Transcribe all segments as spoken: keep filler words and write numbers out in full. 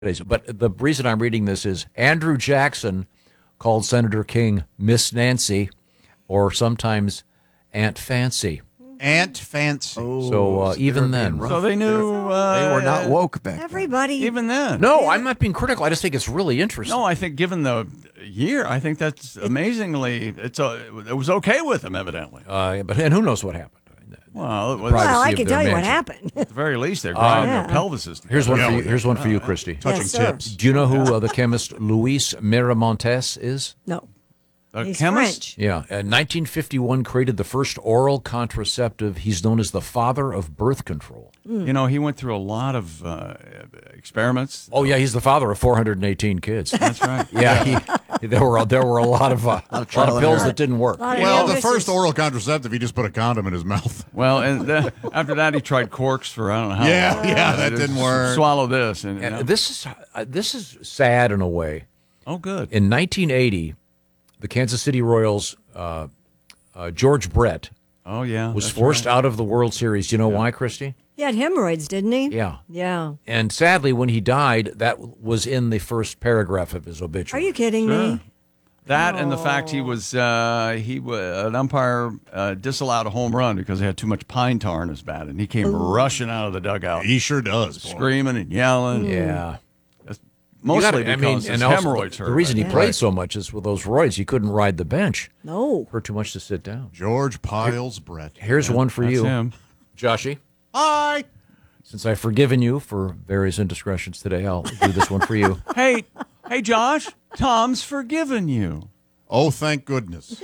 But the reason I'm reading this is Andrew Jackson called Senator King Miss Nancy, or sometimes Aunt Fancy. Aunt Fancy. Oh, so uh, even then. rough. So they knew. Uh, They were not woke back then. Everybody. Even then. No, I'm not being critical. I just think it's really interesting. No, I think given the year, I think that's amazingly. It's a, it was okay with them, evidently. Uh, but and who knows what happened? Well, it was, Privacy well, I of can their tell you what mansion. happened. at the very least, they're grinding yeah. their pelvises. Here's one Yeah, for you. we- Here's one for you, Christy. Touching Yes, sir. tips. Do you know who uh, the chemist Luis Miramontes is? No. A He's chemist? French. Yeah, in nineteen fifty-one created the first oral contraceptive. He's known as the father of birth control. You know, he went through a lot of uh, experiments. Oh yeah, he's the father of four hundred eighteen kids. That's right. Yeah, he, there were there were a lot of uh, of lot trial of and pills error. that didn't work. Lot of Well, the illnesses. first oral contraceptive, he just put a condom in his mouth. Well, and then, after that, he tried corks for I don't know how Yeah, long. yeah, that Just didn't work. Swallow this. And, you And know. this is uh, this is sad in a way. Oh, good. In nineteen eighty, the Kansas City Royals, uh, uh, George Brett, Oh, yeah. was that's forced right. out of the World Series. Do you know why, Christy? He had hemorrhoids, didn't he? Yeah. Yeah. And sadly, when he died, that was in the first paragraph of his Are obituary. you kidding Sure. me? That and the fact he was uh, he wa an umpire uh, disallowed a home run because he had too much pine tar in his bat, and he came rushing out of the dugout, He sure does. boy. screaming and yelling. Yeah. Mostly You gotta- because I mean, his and also hemorrhoids hurt. the reason he right? played so much is with those roids, he couldn't ride the bench. No. Hurt too much to sit down. George Piles Brett. Here's one for That's you, him. Joshy. Hi. Since I've forgiven you for various indiscretions today, I'll do this one for you. Hey, hey, Josh, Tom's forgiven you. Oh, thank goodness.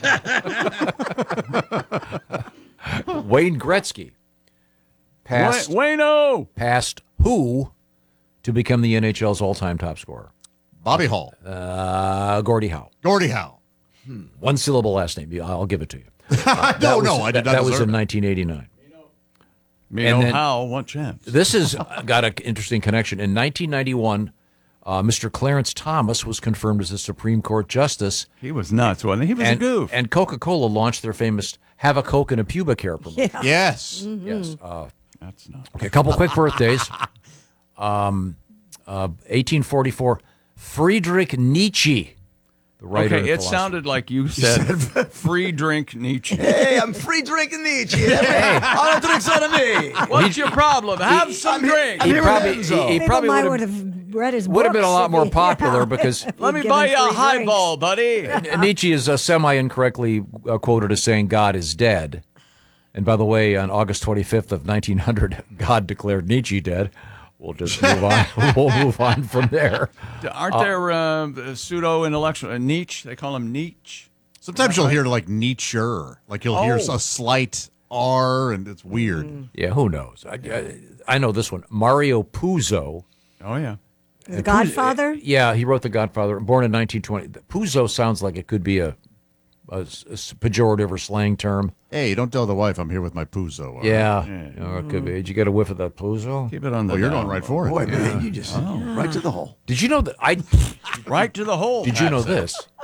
Wayne Gretzky passed Wayne, Wayno. passed who to become the N H L's all-time top scorer? Bobby Hall. Uh, Gordie Howe. Gordie Howe. One syllable last name. Yeah, I'll give it to you. no, That no, was- I did that, not that was deserve in it. nineteen eighty-nine. Me And know then- how, what chance? This has got an interesting connection. In nineteen ninety-one, uh, Mister Clarence Thomas was confirmed as a Supreme Court justice, He was nuts, wasn't he? He was and, a goof. and Coca-Cola launched their famous "Have a Coke and a Pubic Hair" promotion. Yes. Yes. Uh, That's nuts. okay, a couple quick birthdays. Um, uh, eighteen forty-four, Friedrich Nietzsche, the writer. Okay, and it philosopher. sounded like you said free drink Nietzsche. Hey, I'm free drinking Nietzsche. Hey, all the drinks on me. What's your problem? Have some drink. He here probably, with he, Enzo. he People probably might would would have have read his would have been a books lot if more he- popular yeah. because Let me Give buy him you a free highball, buddy. Nietzsche is uh, semi-incorrectly uh, quoted as saying God is dead. And by the way, on August twenty-fifth of nineteen hundred, God declared Nietzsche dead. We'll just move on. We'll move on from there. Aren't there uh, pseudo intellectual uh, Nietzsche? They call him Nietzsche. Sometimes you'll hear like Nietzsche, like you'll hear Oh. a slight R, and it's weird. Yeah, who knows? I, I, I know this one. Mario Puzo. Oh yeah. The Godfather? Yeah, he wrote The Godfather. Born in nineteen twenty. Puzo sounds like it could be a, a s- a s- pejorative or slang term. Hey, don't tell the wife I'm here with my Puzo. all right? Yeah. You know, it could be. Did you get a whiff of that Puzo? Keep it on the Oh, you're down going right low. for it. Boy, man, you just right to the hole. Did you know that I? Right to the hole. Did you know Pat said. this?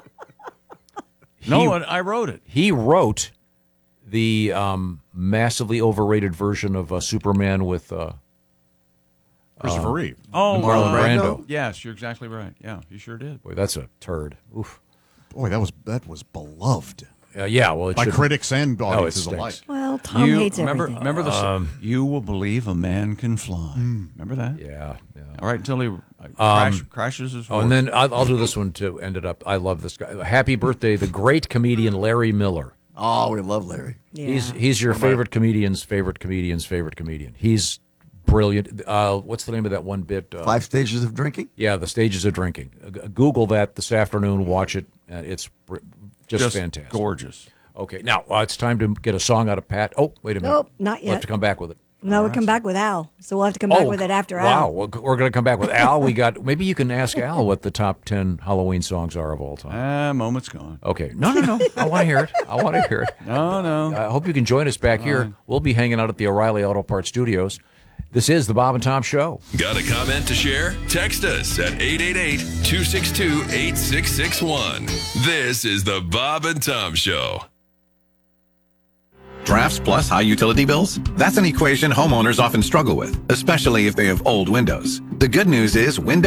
No, He- one. I wrote it. He wrote the um, massively overrated version of uh, Superman with uh, Christopher Reeve. Oh, Marlon uh, Brando. Yes, you're exactly right. Yeah, you sure did. Boy, that's a turd. Oof. Boy, that was that was beloved Uh, yeah, well, it by should. critics and it audiences stinks. alike. Well, Tom you hates remember? everything. Remember the? you will believe a man can fly. Remember that? Yeah, yeah. All right, until he uh, crash, crashes his Oh, horse. and then I'll, I'll do this one to end it up. I love this guy. Happy birthday, the great comedian Larry Miller. Oh, we love Larry. Yeah. He's he's your favorite comedian's favorite comedian's favorite comedian. He's brilliant. Uh, what's the name of that one bit? Uh, Five stages of drinking. Yeah, the stages of drinking. Uh, g- Google that this afternoon. Watch it. Uh, it's br- just, just fantastic. gorgeous. Okay, now uh, it's time to get a song out of Pat. Oh, wait a minute. Nope, not We'll have yet. to come back with it. No, we'll come back with Al. So we'll have to come back Oh, with it after wow. Al. Well, we're going to come back with Al. We got maybe you can ask Al what the top ten Halloween songs are of all time. Ah, moment's gone. Okay. No, no, no. I want to hear it. I want to hear it. No, no. I hope you can join us back here. We'll be hanging out at the O'Reilly Auto Parts Studios. This is the Bob and Tom Show. Got a comment to share? Text us at eight eight eight, two six two, eight six six one. This is the Bob and Tom Show. Drafts plus high utility bills? That's an equation homeowners often struggle with, especially if they have old windows. The good news is Windows